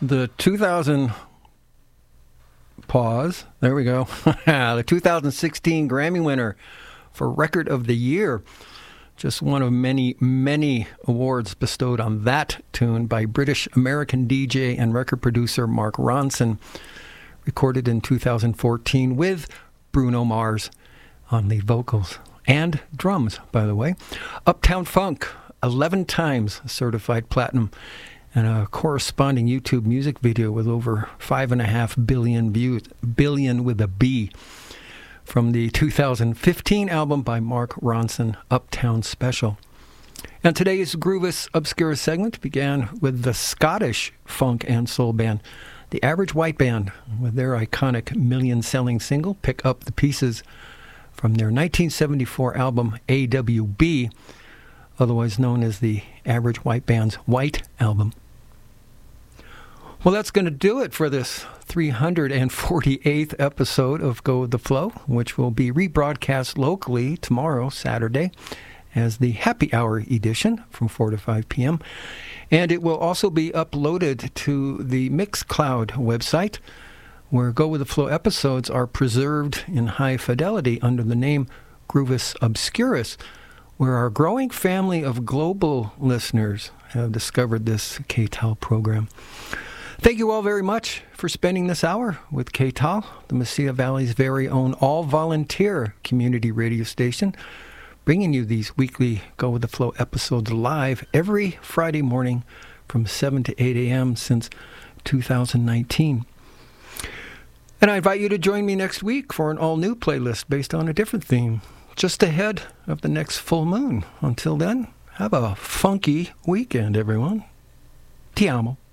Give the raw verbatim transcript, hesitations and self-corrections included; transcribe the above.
the two thousand pause. There we go. The two thousand sixteen Grammy winner for Record of the Year. Just one of many, many awards bestowed on that tune by British-American D J and record producer Mark Ronson, recorded in two thousand fourteen with Bruno Mars on lead vocals and drums, by the way. Uptown Funk, eleven times certified platinum, and a corresponding YouTube music video with over five and a half billion views, billion with a B, from the two thousand fifteen album by Mark Ronson, Uptown Special. And today's Groovis Obscura segment began with the Scottish funk and soul band, The Average White Band, with their iconic million-selling single, Pick Up the Pieces, from their nineteen seventy-four album A W B, otherwise known as the Average White Band's White Album. Well, that's going to do it for this three hundred forty-eighth episode of Go With The Flow, which will be rebroadcast locally tomorrow, Saturday, as the Happy Hour edition from four to five p.m. And it will also be uploaded to the Mixcloud website, where Go With The Flow episodes are preserved in high fidelity under the name Groovis Obscurus, where our growing family of global listeners have discovered this K T A L program. Thank you all very much for spending this hour with K T A L, the Mesilla Valley's very own all-volunteer community radio station, bringing you these weekly Go With The Flow episodes live every Friday morning from seven to eight a.m. since two thousand nineteen. And I invite you to join me next week for an all-new playlist based on a different theme, just ahead of the next full moon. Until then, have a funky weekend, everyone. Ti amo.